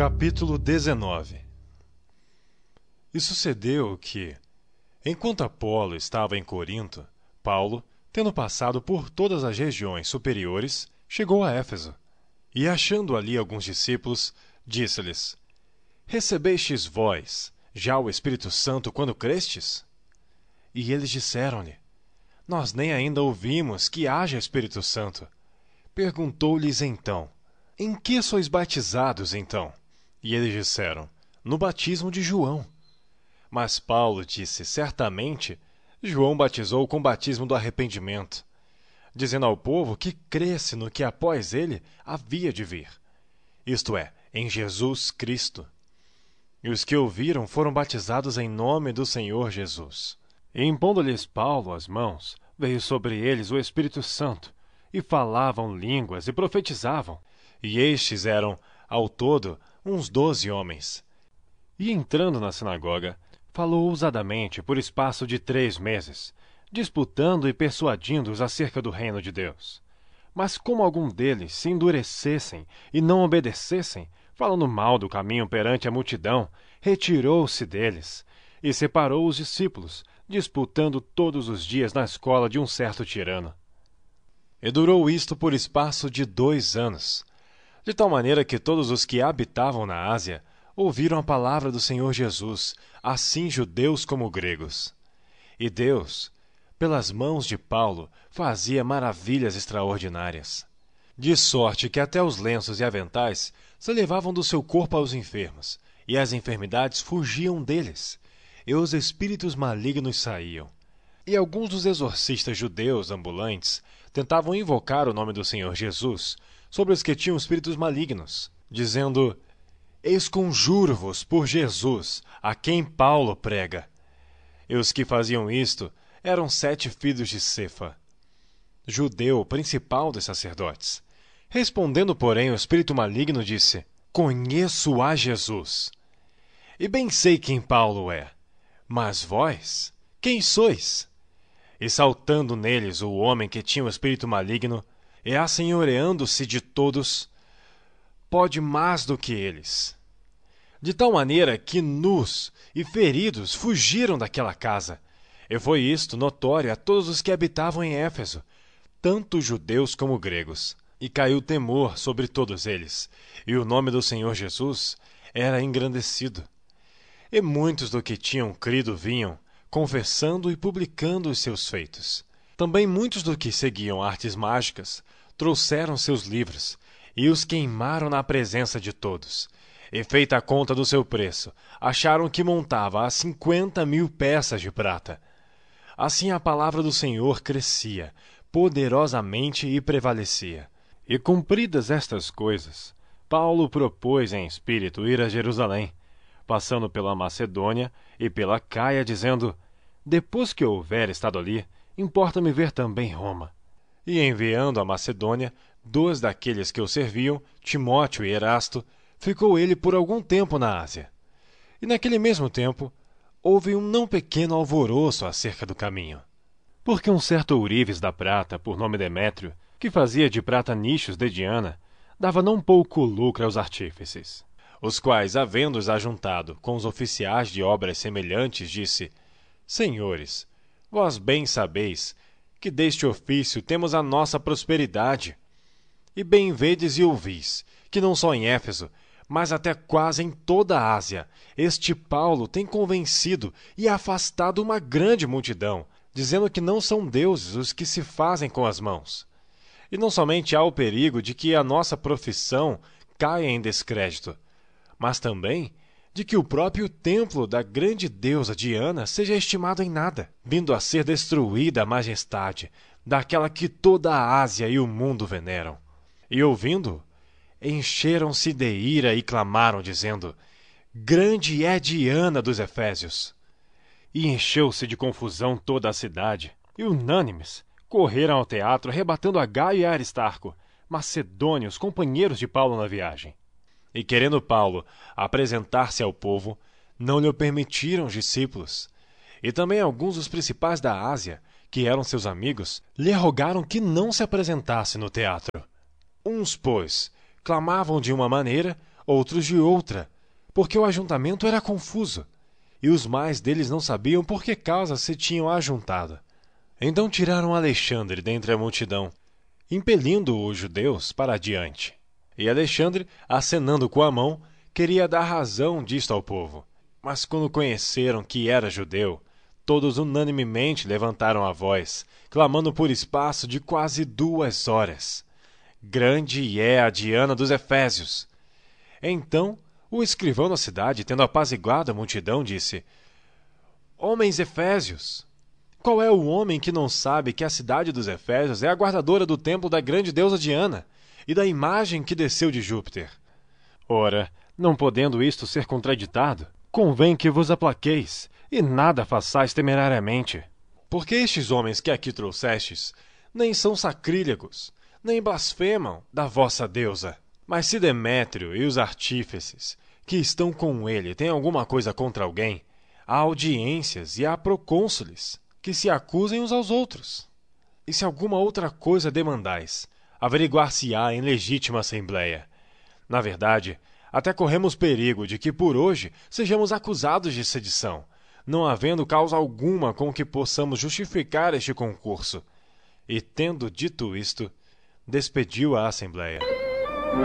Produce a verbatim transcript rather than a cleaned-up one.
Capítulo dezenove. E sucedeu que, enquanto Apolo estava em Corinto, Paulo, tendo passado por todas as regiões superiores, chegou a Éfeso. E achando ali alguns discípulos, disse-lhes: Recebestes vós já o Espírito Santo quando crestes? E eles disseram-lhe: Nós nem ainda ouvimos que haja Espírito Santo. Perguntou-lhes então: Em que sois batizados então? E eles disseram: No batismo de João. Mas Paulo disse: Certamente, João batizou com o batismo do arrependimento, dizendo ao povo que cresce no que após ele havia de vir, isto é, em Jesus Cristo. E os que ouviram foram batizados em nome do Senhor Jesus. E impondo-lhes Paulo as mãos, veio sobre eles o Espírito Santo, e falavam línguas e profetizavam. E estes eram, ao todo, uns doze homens. E entrando na sinagoga, falou ousadamente por espaço de três meses, disputando e persuadindo-os acerca do reino de Deus. Mas como algum deles se endurecessem e não obedecessem, falando mal do caminho perante a multidão, retirou-se deles e separou os discípulos, disputando todos os dias na escola de um certo tirano. E durou isto por espaço de dois anos, de tal maneira que todos os que habitavam na Ásia ouviram a palavra do Senhor Jesus, assim judeus como gregos. E Deus, pelas mãos de Paulo, fazia maravilhas extraordinárias, de sorte que até os lenços e aventais se levavam do seu corpo aos enfermos, e as enfermidades fugiam deles, e os espíritos malignos saíam. E alguns dos exorcistas judeus ambulantes tentavam invocar o nome do Senhor Jesus sobre os que tinham espíritos malignos, dizendo: Esconjuro-vos por Jesus, a quem Paulo prega. E os que faziam isto eram sete filhos de Cefa, judeu principal dos sacerdotes. Respondendo, porém, o espírito maligno disse: Conheço a Jesus, e bem sei quem Paulo é. Mas vós, quem sois? E saltando neles o homem que tinha o espírito maligno, e assenhoreando-se de todos, pode mais do que eles. De tal maneira que nus e feridos fugiram daquela casa. E foi isto notório a todos os que habitavam em Éfeso, tanto judeus como gregos. E caiu temor sobre todos eles, e o nome do Senhor Jesus era engrandecido. E muitos do que tinham crido vinham, confessando e publicando os seus feitos. Também muitos do que seguiam artes mágicas trouxeram seus livros, e os queimaram na presença de todos. E feita a conta do seu preço, acharam que montava a cinquenta mil peças de prata. Assim a palavra do Senhor crescia, poderosamente e prevalecia. E cumpridas estas coisas, Paulo propôs em espírito ir a Jerusalém, passando pela Macedônia e pela Caia, dizendo: Depois que eu houver estado ali, importa-me ver também Roma. E enviando a Macedônia dois daqueles que o serviam, Timóteo e Erasto, ficou ele por algum tempo na Ásia. E naquele mesmo tempo, houve um não pequeno alvoroço acerca do caminho. Porque um certo ourives da prata, por nome Demétrio, que fazia de prata nichos de Diana, dava não pouco lucro aos artífices, os quais, havendo-os ajuntado com os oficiais de obras semelhantes, disse: Senhores, vós bem sabeis que deste ofício temos a nossa prosperidade. E bem vedes e ouvis que não só em Éfeso, mas até quase em toda a Ásia, este Paulo tem convencido e afastado uma grande multidão, dizendo que não são deuses os que se fazem com as mãos. E não somente há o perigo de que a nossa profissão caia em descrédito, mas também de que o próprio templo da grande deusa Diana seja estimado em nada, vindo a ser destruída a majestade daquela que toda a Ásia e o mundo veneram. E ouvindo, encheram-se de ira e clamaram, dizendo: Grande é Diana dos Efésios! E encheu-se de confusão toda a cidade, e unânimes correram ao teatro, rebatendo a Gaio e a Aristarco, macedônios, companheiros de Paulo na viagem. E querendo Paulo apresentar-se ao povo, não lhe o permitiram os discípulos. E também alguns dos principais da Ásia, que eram seus amigos, lhe rogaram que não se apresentasse no teatro. Uns, pois, clamavam de uma maneira, outros de outra, porque o ajuntamento era confuso, e os mais deles não sabiam por que causa se tinham ajuntado. Então tiraram Alexandre dentre a multidão, impelindo os judeus para adiante. E Alexandre, acenando com a mão, queria dar razão disto ao povo. Mas quando conheceram que era judeu, todos unanimemente levantaram a voz, clamando por espaço de quase duas horas: Grande é a Diana dos Efésios! Então, o escrivão da cidade, tendo apaziguado a multidão, disse: Homens efésios! Qual é o homem que não sabe que a cidade dos Efésios é a guardadora do templo da grande deusa Diana e da imagem que desceu de Júpiter? Ora, não podendo isto ser contraditado, convém que vos aplaqueis e nada façais temerariamente. Porque estes homens que aqui trouxestes nem são sacrílegos, nem blasfemam da vossa deusa. Mas se Demétrio e os artífices que estão com ele têm alguma coisa contra alguém, há audiências e há procônsules que se acusem uns aos outros. E se alguma outra coisa demandais, averiguar-se-á em legítima assembleia. Na verdade, até corremos perigo de que por hoje sejamos acusados de sedição, não havendo causa alguma com que possamos justificar este concurso. E tendo dito isto, despediu a assembleia.